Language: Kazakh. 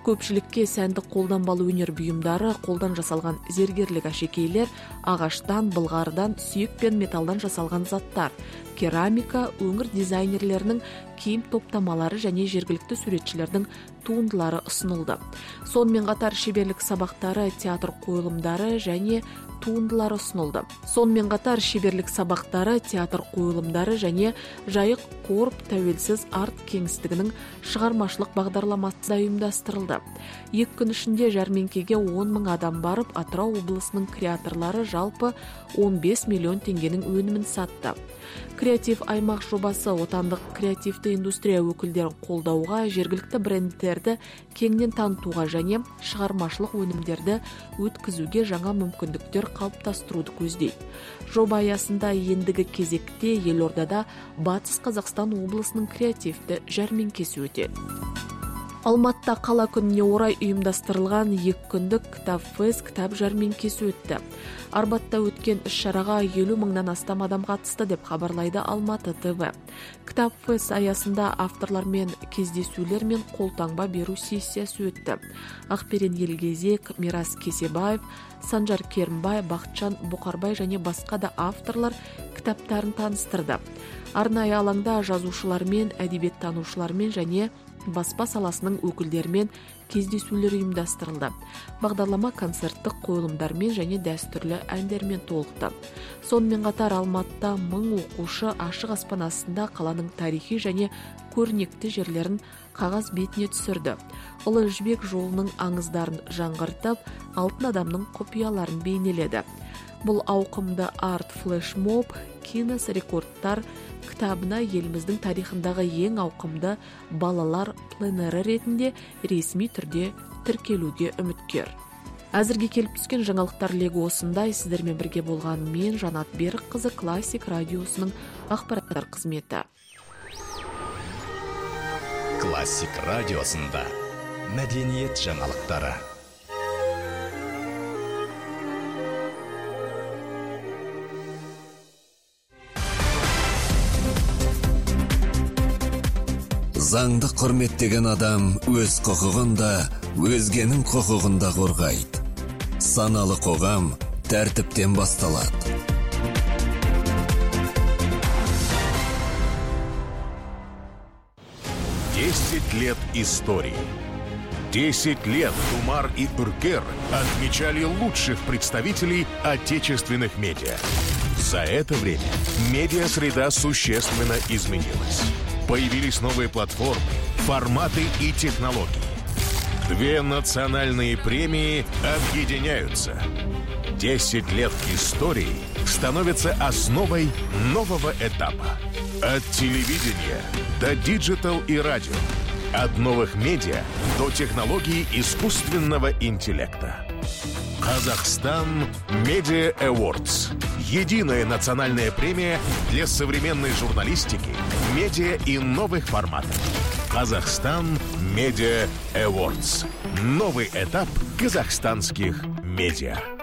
Көпчүлүккө сәндик колданбалуу өнөр буюмдары, колдан жасалган зергерлик ашекейлер, агаштан, былгардан, сүйөк пен металлдан жасалган заттар, керамика, өңүр дизайнерлеринин кийим топтамалары жана жергиликтүү сүрөтчүлөрдүн туындылары ұсынылды. Сонымен қатар шеберлік сабақтары, театр қойылымдары және туындылары ұсынылды. Жайық Корп тәуелсіз арт кеңістігінің шығармашылық бағдарламасы да ұйымдастырылды. 2 күн ішінде жәрмеңкеге 10 мың адам барып, Атырау облысының креаторлары жалпы 15 миллион теңгенің өнімін сатты. Креатив аймақ жобасы отандық креативті индустрия өкілдерін қолдауға, жергілікті брендтерді кеңінен танытуға және шығармашылық өнімдерді өткізуге жаңа мүмкіндіктер қалыптастыруды көздейді. Жоба аясында ендігі кезекте елордада Батыс Қазақстан облысының креативті жәрмеңкесі өтеді. Алматыда қала күніне орай ұйымдастырылған 2 күндік кітап фест кітап жәрмеңкесі өтті. Арбатта өткен іс-шараға 50 мыңнан астам адам қатысты деп хабарлайды Алматы ТВ. Кітап фест аясында авторлармен кездесулер мен қолтаңба беру сессиясы өтті. Ақберен Елгезек, Мирас Кесебаев, Санжар Керімбай, Бақытжан Бұқарбай және басқа да авторлар кітаптарын таныстырды. Арнайы алаңда жазушылармен, әдебиеттанушылармен және баспа саласының өкілдерімен кездесулер ұйымдастырылды. Бағдарлама концерттік қойылымдармен және дәстүрлі әндермен толықты. Сонымен қатар Алматыда 1000 оқушы ашық аспан астында қаланың тарихи және көрнекті жерлерін қағаз бетіне түсірді. Ұлы Жібек жолының аңыздарын жаңғыртып, алтын адамның құпияларын бейнеледі. Бұл ауқымды арт флешмоб Кинес рекордтар кітабына еліміздің тарихындағы ең ауқымды балалар пленері ретінде ресми түрде тіркелуге үміткер. Әзірге келіп түскен жаңалықтар легі осындай. Сіздермен бірге болған мен Жанат Берікқызы, Классик радиосының ақпараттар қызметі. Классик радиосында мәдениет жаңалықтары. Заңды құрметтеген адам өз құқығында, өзгенің құқығында қорғайды. Саналы қоғам тәртіптен басталады. «10 лет истории». 10 лет Умар и Үркер отмечали лучших представителей отечественных медиа. За это время медиасреда существенно изменилась. Появились новые платформы, форматы и технологии. 2 национальные премии объединяются. 10 лет истории становятся основой нового этапа. От телевидения до диджитал и радио. От новых медиа до технологий искусственного интеллекта. Казахстан Media Awards. Единая национальная премия для современной журналистики, медиа и новых форматов. Казахстан Media Awards. Новый этап казахстанских медиа.